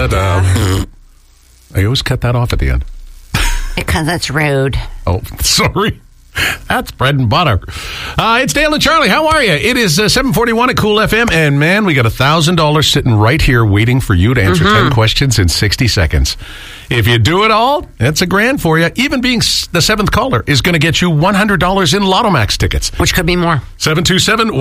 I always cut that off at the end. Because that's rude. Oh, sorry. That's bread and butter. It's Dale and Charlie. How are you? It is 7:41 at Cool FM. And, man, we got $1,000 sitting right here waiting for you to answer 10 questions in 60 seconds. If you do it all, that's $1,000 for you. Even being the 7th caller is going to get you $100 in Lotto Max tickets. Which could be more. 727